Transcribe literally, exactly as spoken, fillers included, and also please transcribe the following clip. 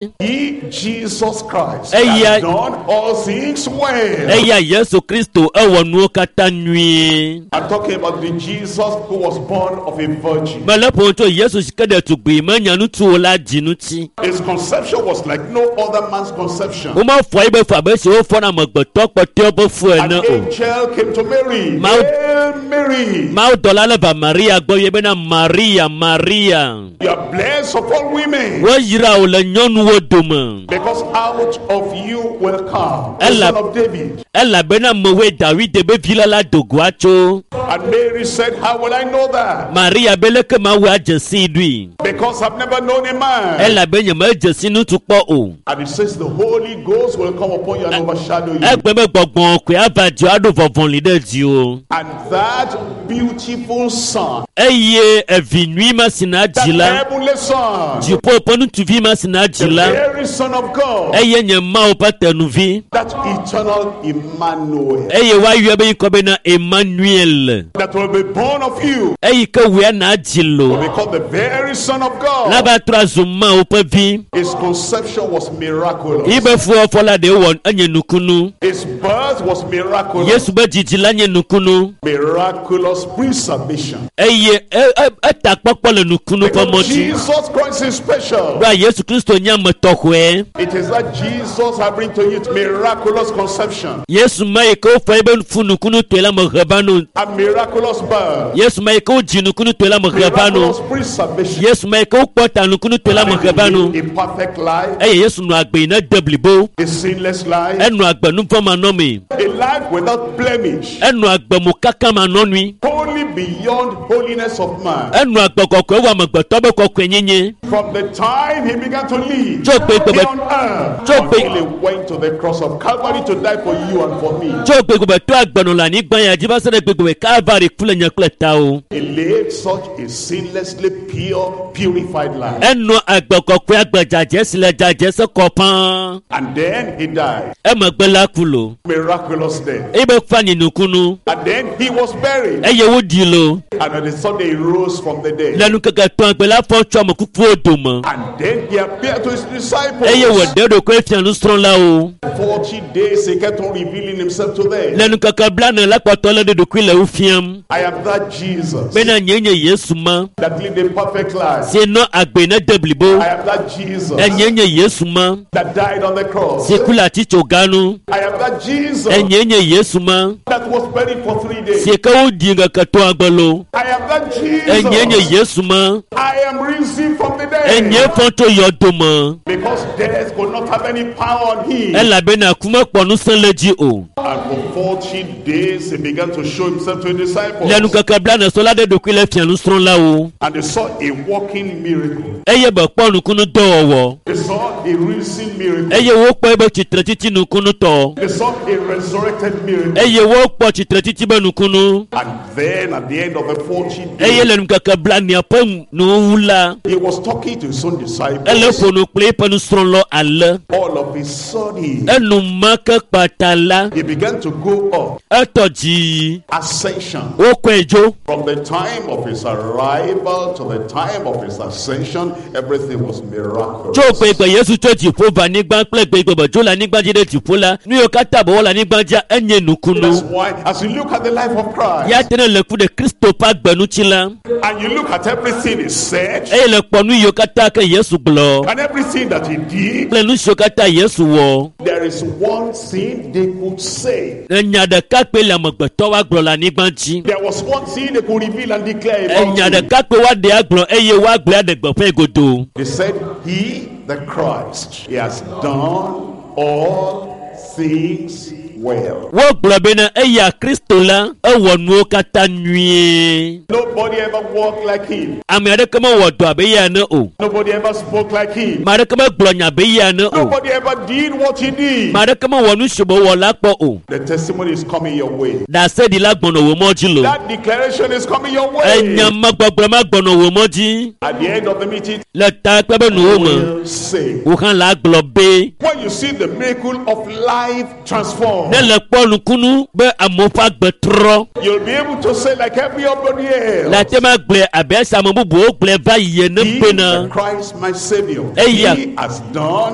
He, Jesus Christ, has done all things well. Eya Yesu Kristo ewo nu kata nwie. I'm talking about the Jesus who was born of a virgin. Malaponto Yesu shikade tugbe manyanu tu la jinuti. His conception was like no other man's conception. Uma fo ibe fa be se o fo na magboto pote obo fu An ena o. angel came to Mary. Ma- Hail Mary. Ma dolala ba Maria gboye be na Maria Maria. You are blessed of all women. Wo yira o le nyonu wo doma. Because out of you will come the Ella- son of David. Ela be na mowe David be vila la dogwacho. And Mary said, how will I know that? Maria beleke ma wa jesi dui. Because I've never known a man. Ela be nyama jesi nu tukpo o. And it says the Holy Ghost will come upon you and overshadow you. Egbe me gbogbon kwe avajo ado vovon lide di o. And that beautiful son, Eye evinui masina that jila. heavenly son, Jipo ponu tuvi masina the jila. very son of God, Eye nyama o patenuvi. that eternal Emmanuel, Eye wa yue be yikobe na Emmanuel. that will be born of you, Eye ke wea na will jilo. be called the very son of God. Laba trazuma o pevi. His conception was miraculous. Ibe fuo fola de won anye nukunu. His birth was miraculous. Yesu be jijila nye nukunu. Miraculous preservation. Eye eta kpokpo le nukunu Because pomoji. Jesus Christ is special. Ba Yesu Kristo nya metohwe. It is that Jesus I bring to you miraculous conception, Yesu mai ko fa ibe funukunu tela magabanu. a miraculous birth, Yesu mai ko jinukunu tela magabanu. miraculous preservation, Yesu mai ko kpota nukunu tela magabanu. a perfect life, Eye Yesu nu agbe na deblibo. a sinless life, Enu agbe nu foma nomi. a life without blemish, Enu agbe mu kaka ma nonui. wholly beyond holiness of man. Enu agbe kokwe wa magbeto be kokwe nyenye. From the time he began to live Jo pe here gbe on earth, Jo pe- until he went to the cross of Calvary to die for you and for me. Jo gbegbe to agbenu la ni gban ya jiba se gbegbe Calvary kule nya kule ta o. He lived such a sinlessly pure, purified life. Enu agbe kokwe agbe jaje sile jaje se kopan. And then he died. E magbe la kulo. Miraculous death. Ibe fani nukunu. And then he was buried. Eye wo dilo. And on the Sunday he rose from the dead. Lenu keke ton agbe la fo cho mo kuku odomo. And then he appeared to his disciples. Eye wo de do ko efian lu stron la o. Forty days he kept on revealing himself to them. Lenu keke blana la kpoto le de do ku le ufiam. I am that Jesus Bena nyenye Yesu ma. that lived a perfect life. Se no agbe na deblibo. I am that Jesus Enyenye Yesu ma. that died on the cross. Se kula ticho ganu. I am that Jesus Enyenye Yesu ma. that was buried for three days. Se ka o dinga kato agbalo. I am that Enyenye Jesus. Yesu ma. I am risen from the Enye dead. fonto yodomo. Because death could not have any power on him. Ela bena kuma ponu sanleji o. And for forty days he began to show himself to his disciples. Lenu kaka blana sola de do kwile fianu stron la o. And they saw a walking miracle. Eye be ponu kunu do owo. They saw a risen miracle. Eye wo po ebe chitre titi nu kunu to. They saw a resurrected miracle. Eye wo po chitre titi be nu kunu. And then at the end of the forty Eye days, lenu kaka blani apam nu wula. he was talking to his own Ele disciples. fonu kple ponu stron lo ale. All of a sudden, Enu maka patala. he began to go up. Etoji. Ascension. O kwejo. From the time of his arrival to the time of his ascension, everything was miraculous. Cho pe gbe Yesu to ti fo ba nigba ple gbe gbe jo la nigba jide ti fo la ni o ka tabo la nigba ja enye That's nukunu why, as you look at the life of Christ, ya tene le ku de Kristo pa gbenu chila and you look at everything he said, e le ponu yo kata ke Yesu glo and everything that he did, ple nu so kata Yesu wo there is one thing they could say. enya de ka pe la mogbeto wa glo la nigba ji There was one thing they could reveal and declare enya about de him. ka pe wa de aglo eye wa glo de gbo fe godo They said, he, the Christ, he has done all things well. wo glo be na eya Kristo la e wo nu kata nwie Nobody ever walked like him. ami ade kama wo do abe ya na o Nobody ever spoke like him. ma de kama glo nya be ya na o Nobody ever did what he did. ma de kama wo nu shobo wo la po o The testimony is coming your way. da se di la gbono wo moji lo That declaration is coming your way. enya ma gbogbo ma gbono wo moji At the end of the meeting, le ta pe be nu wo mo will say, wo kan la glo be when you see the miracle of life transformed, ne le ponu kunu be amofa gbetro you'll be able to say like everybody else, la te ma gble abe sa mo bubu o gble va ye ne he, pe na the Christ my Savior, Hey, yeah. he has done